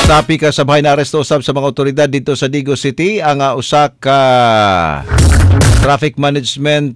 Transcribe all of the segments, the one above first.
Sapi ka sa bahay na aresto usab sa mga otoridad dito sa Digo City ang usa ka traffic management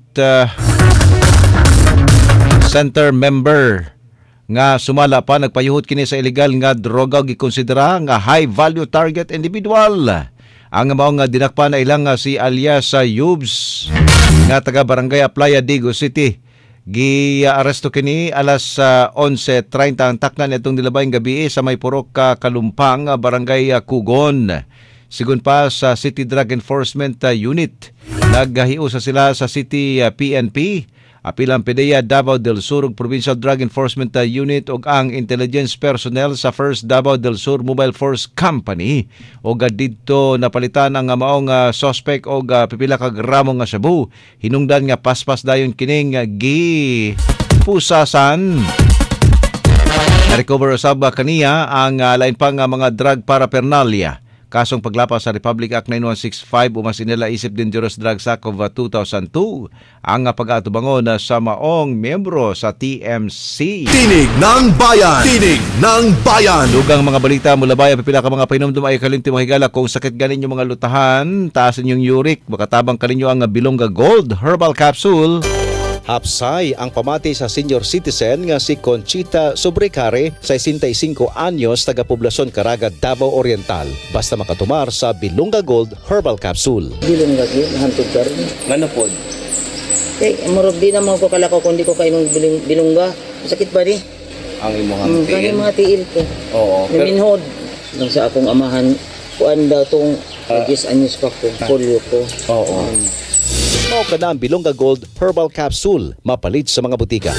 center member nga sumala pa nagpayuhot kini sa illegal nga droga gikonsidera nga high value target individual. Ang mao nga dinakpa na ilang si alias Yubs nga taga Barangay Aplaya, Digo City. Gi-aresto kini alas 11:30 ang taknan itong nilabayng gabi sa may purok Kalumpang, Barangay Kugon. Sigun pa sa City Drug Enforcement Unit, naghiusa sila sa City PNP, apilang PDEA Davao del Sur ug Provincial Drug Enforcement Unit ug ang intelligence personnel sa First Davao del Sur Mobile Force Company ug didto napalitan ang maong suspect og pipila ka gramo nga shabu. Hinungdan nga paspas dayon kining pusasan. Na-recover usab kaniya ang lain pang mga drug paraphernalia. Kasong paglapas sa Republic Act 9165 umasinila isip dangerous drugs act of 2002 ang pag-atubangon sa maong miyembro sa TMC. Tinig ng Bayan! Tinig ng Bayan! Dugang mga balita mula bayan, pipila ka mga painumdum ay kalinti mahigala kung sakit ganin yung mga lutahan, taasin yung uric, makatabang kaninyo ang Bilongga Gold Herbal Capsule. Hapsay ang pamati sa senior citizen nga si Conchita Sobrecare, 65 anyos, taga-poblasyon Caraga, Davao Oriental. Basta makatumar sa Bilongga Gold Herbal Capsule. Bilongga Gold, hantod ka rin. Ano po? Marog di naman ko kalakaw kung di ko kainong bilongga. Sakit ba di? Ang imong tiil? Kaya mga tiil ko. Oo. Naminhod. Nang sa akong amahan, kuan daw itong 10 anyos pa ko, polio ko. Oo. Mao ka na ang Bilongga Gold Herbal Capsule, mapalit sa mga butika.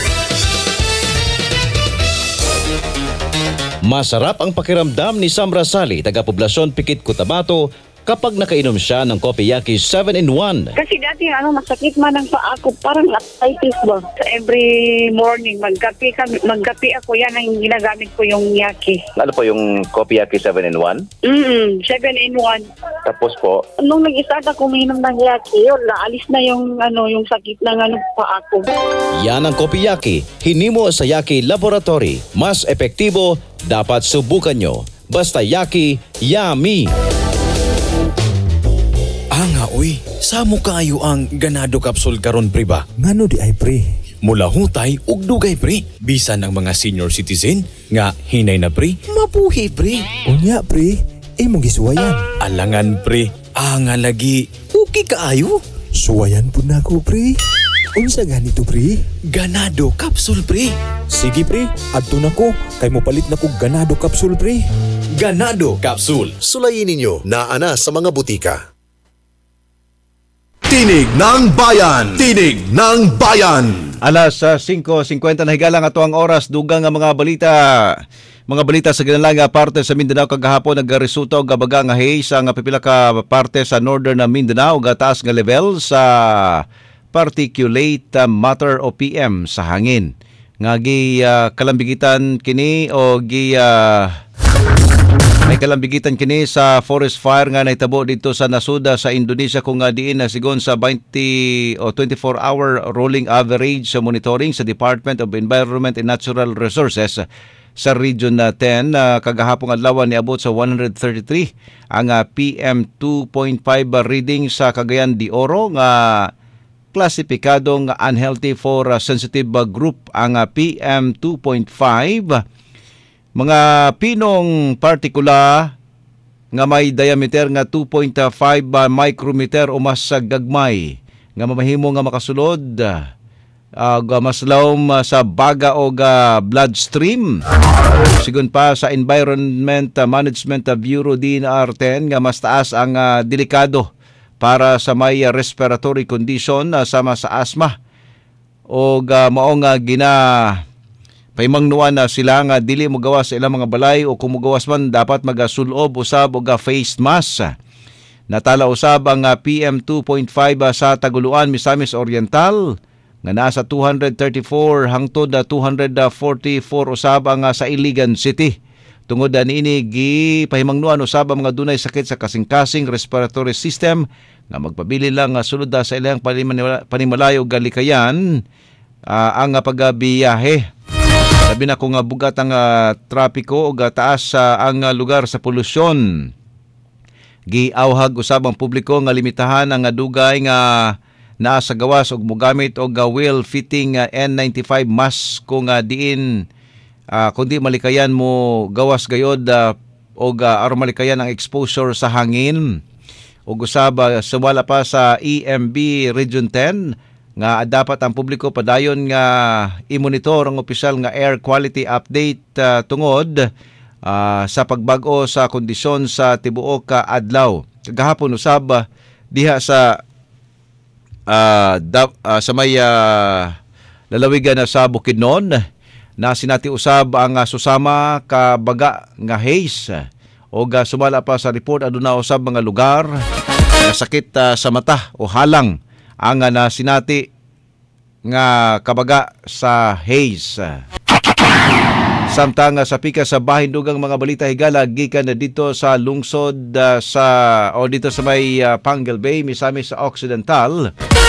Masarap ang pakiramdam ni Sam Rasali, taga-poblasyon Pikit, Cotabato, kapag nakainom siya ng Kopiyaki 7-in-1. Kasi dati masakit man ang paa ko, parang arthritis ba. So every morning magkape ako, yan ang ginagamit ko yung yaki. Ano po yung Kopiyaki 7-in-1? 7-in-1. Tapos po? Nung nag-start ako uminom ng yaki, yun, naalis na yung sakit ng paa ko. Yan ang Kopiyaki, hinimo sa Yaki Laboratory. Mas epektibo, dapat subukan nyo. Basta Yaki, yummy! Uy, samo kaayo ang ganado capsule karon pre ba? Ngano di ay pre? Mula hutay ug dugay pre. Bisan ang mga senior citizen nga hinay na pre, mabuhi pre. Unya pre, imong gisuwayan. Alangan pre, nga lagi okay kaayo. Suwayan pud nako pre. Unsa ganito pre? Ganado capsule pre. Sige pre, adto nako kay mo palit nako ganado capsule pre. Ganado capsule. Sulayin ninyo na ana sa mga butika. Tinig ng Bayan! Tinig ng Bayan! Alas 5:50 na higalang ato ang oras, dugang nga mga balita. Mga balita sa ginalaga parte sa Mindanao kagahapon nagresulta og baga nga haze ang pipila ka parte sa northern na Mindanao ug taas nga level sa particulate matter o PM sa hangin. Nga kalambigitan kini o may kalambigitan kini sa forest fire nga nahitabo dito sa Nasuda sa Indonesia kung diin na sigon sa 20 o 24-hour rolling average sa monitoring sa Department of Environment and Natural Resources sa Region 10 kagahapong adlaw ni abot sa 133 ang PM 2.5 reading sa Cagayan de Oro nga klasipikadong unhealthy for sensitive group ang PM 2.5. Mga pinong partikula nga may diameter nga 2.5 micrometer o mas gagmay nga mamahimo nga makasulod maslawom sa baga o bloodstream. Sigun pa sa Environment Management Bureau DNR10 nga mas taas ang delikado para sa may respiratory condition sama sa asthma o maong paimangnuan na sila nga dili mo gawas sa ilang mga balay o kung gawas man dapat magasulob usab og face mask. Natala usab ang PM 2.5 sa Taguluan, Misamis Oriental nga nasa 234 hangtod 244 usab ang sa Iligan City. Tungod niini gipahimangnuan usab ang mga dunay sakit sa kasing-kasing respiratory system nga magpabili lang sulod sa ilang panimalayo galikayan ang pagbiyahe. Labi na kung bugat ang trapiko o taas ang lugar sa polusyon. Giawhag usab ang publiko nga limitahan ang dugay nga naa sa gawas og mogamit og well fitting N95 mask kung diin kundi malikayan mo gawas gayod og aron malikayan ang exposure sa hangin. Ug usab sumala pa sa EMB Region 10 nga dapat ang publiko padayon nga i-monitor ang opisyal nga air quality update tungod sa pagbag-o sa kondisyon sa tibuok adlaw. Kagahapon usab diha sa may lalawigan sa Bukidnon na sinati usab ang susama ka baga nga haze o sumala pa sa report aduna usab mga lugar na sakit sa mata o halang ang nasinati nga kabaga sa haze. Samtang sa pika sa bahin dugang mga balita higala gikan na dito sa lungsod dito sa may Pangal Bay, Misamis Occidental.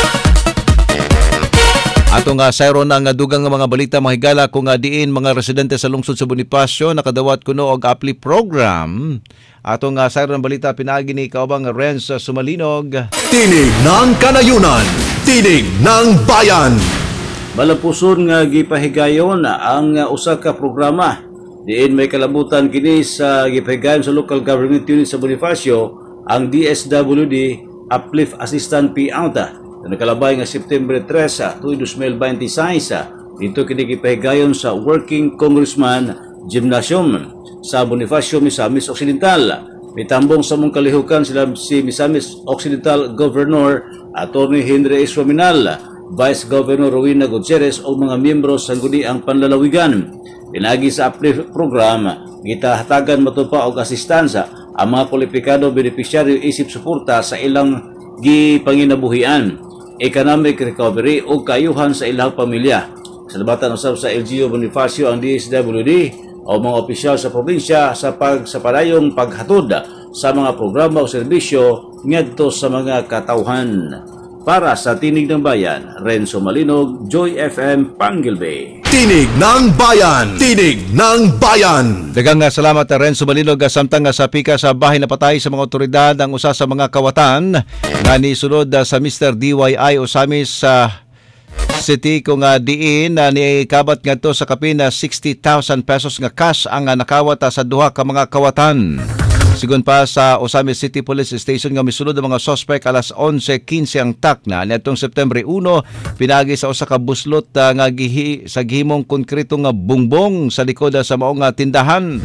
Atong sayron ang dugang mga balita mahigala kung diin mga residente sa lungsod sa Bonifacio nakadawat kuno og APLI program. Atong sayron ang balita pinaagi ni kaubang Renz Sumalinog. Tinig ng Kanayunan, tinig ng bayan. Malapuson nga gipahigayon ang usa ka programa diin may kalabutan kini sa gipahigayon sa local government unit sa Bonifacio ang DSWD Uplift Assistant Payout na nakalabay nga September 3 tuig 2026 dito kini gipahigayon sa Working Congressman Gymnasium sa Bonifacio, Misamis Occidental. Mitambong sa mong kalihukan sila si Misamis Occidental Governor Attorney Henry S. Rominal, Vice Governor Rowena Gutierrez o mga miyembro sa guniang panlalawigan. Pinagi sa uplift program, gitahatagan matupa og asistansa ang mga kwalipikado beneficiaryo isip suporta sa ilang gipanginabuhian, economic recovery o kayuhan sa ilang pamilya. Sa labatan usab sa LGU Bonifacio ang DSWD o mga opisyal sa probinsya sa padayong paghatod sa mga programa o serbisyo ngadto sa mga katawhan. Para sa Tinig ng Bayan, Renzo Malinog, Joy FM, Pangal Bay. Tinig ng Bayan, tinig ng bayan. Daghang salamat Renzo Malinog. Samtang sa pika sa bahay na patay sa mga otoridad ang usa sa mga kawatan nga nisulod sa Mr. DYI Osamis City kung diin ni kabat ngadto sa kapin na 60,000 pesos nga cash ang nakawat sa duha ka mga kawatan. Sigon pa sa Osamis City Police Station nga misulod ang mga suspect alas 11:15 ang takna niadtong September 1 pinagi sa usa ka buslot nga sa gihimong konkreto nga bungbong sa likod sa maong tindahan.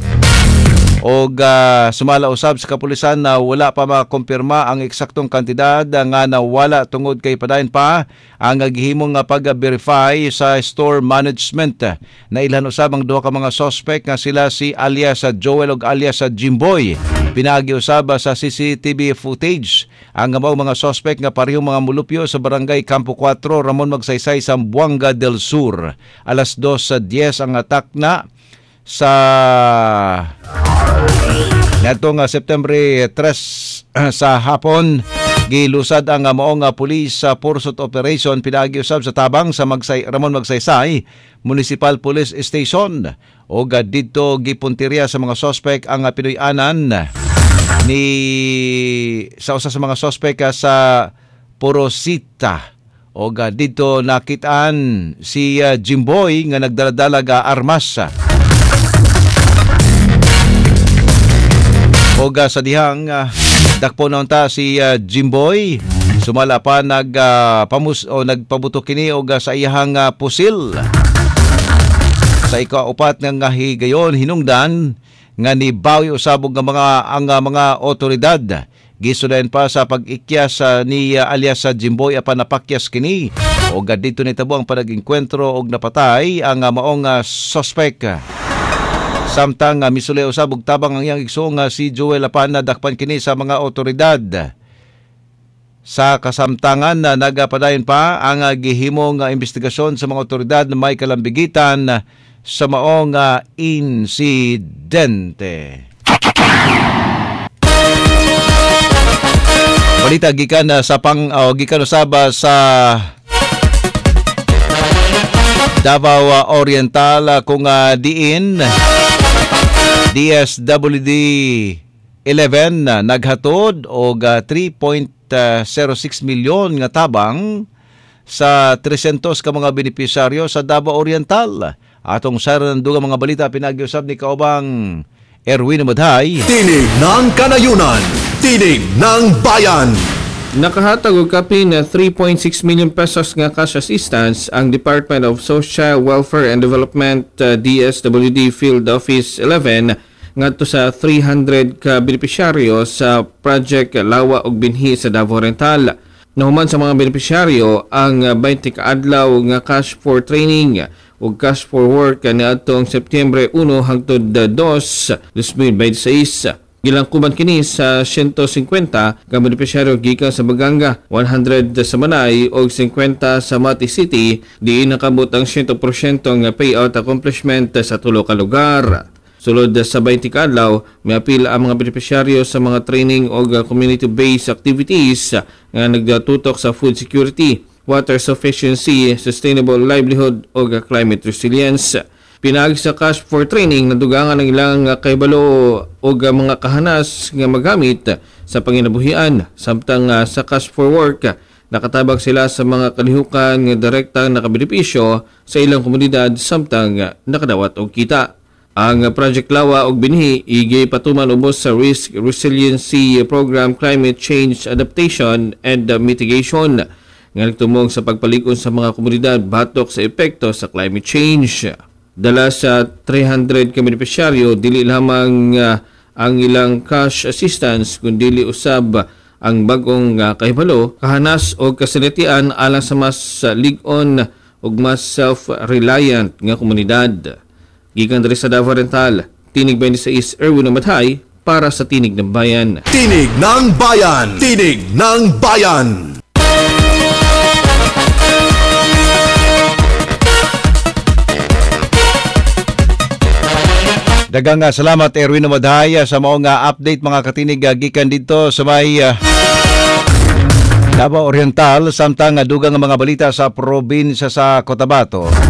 Og sumala usab sa kapulisan na wala pa makumpirma ang eksaktong kantidad nga nawala tungod kay padayon pa ang gihimong pag-verify sa store management. Na ilan usab ang duha ka mga suspect nga sila si alias Joel ug alias Jimboy. Pinagi usab sa CCTV footage ang mga suspect nga parehong mga mulupyo sa barangay Campo 4, Ramon Magsaysay, Zamboanga del Sur. Alas 2:10 ang atak na sa natong September 3 sa hapon. Gilusad ang maong police pursuit operation pinagi usab sa tabang sa Ramon Magsaysay Municipal Police Station. O dito gipuntirya sa mga suspect ang pinuy-anan ni sa usa sa mga suspect sa Porosita. O dito nakitaan si Jimboy nga nagdaladala armas. O sa dihang dakpo na unta si Jimboy sumala pa nagpabuto kini og sa iyahang pusil. Sa ikaupat nga higayon hinungdan nga ni bawi usabog nga mga otoridad. Gisudayan pa sa pag-ikyas ni alias Jimboy apan napakyas kini og dito nitabo ang panag-engkwentro og napatay ang maong suspect. Samtang misulay usab og tabang ang iyang igsoong si Joel apan nadakpan kini sa mga otoridad. Sa kasamtangan nagapadayon pa ang gihimong investigasyon sa mga otoridad na may kalambigitan sa maong insidente. Balita gikan sa gikan usab sa Davao Oriental kung diin DSWD 11 naghatod og 3.06 milyon nga tabang sa 300 ka mga benepisyaryo sa Davao Oriental. Atong saran dugang mga balita pinag-usab ni kaubang Erwin Madhay. Tinig ng Kanayunan, Tinig ng Bayan. Nakahatag og kapin na 3.6 million pesos nga cash assistance ang Department of Social Welfare and Development DSWD Field Office 11 ngadto sa 300 ka benepisyaryo sa Project Lawa og Binhi sa Davao Oriental. Nahuman sa mga benepisyaryo ang 20 ka adlaw nga cash for training ug cash for work niadtong Setyembre 1 hangtod 2, 2026. Gilangkuban kini sa 150 ka benepisyaryo gikan sa Baganga, 100 sa Manay ug 50 sa Mati City, diin nakabot ang 100% nga payout accomplishment sa tulo ka lugar. Sulod sa 20 ka adlaw, may apil ang mga benepisyaryo sa mga training ug community-based activities nga nagdatutok sa food security, water sufficiency, sustainable livelihood ug climate resilience. Pinaagi sa cash for training nadugangan ang ilang kahibalo o mga kahanas nga magamit sa panginabuhian. Samtang sa cash for work, nakatabag sila sa mga kalihukan nga direktang nakabenepisyo sa ilang komunidad samtang nakadawat og kita. Ang Project Lawa og Binhi igay patuman ubos sa Risk Resiliency Program Climate Change Adaptation and Mitigation nga nagtumong sa pagpalikon sa mga komunidad batok sa epekto sa climate change. Dala sa 300 ka benepisyaryo, dili lamang ang ilang cash assistance kundi usab ang bagong kahibalo, kahanas o kasalitian alang sa mas lig-on o mas self-reliant nga komunidad. Gikan diri sa Davao Oriental, Tinig 26 Erwin Amathay para sa Tinig ng Bayan. Tinig ng Bayan, Tinig ng Bayan. Daghang salamat Erwin Amadhay sa mao nga update mga katinig gikan dito sa may Davao Oriental samtang dugang mga balita sa probinsya sa Cotabato.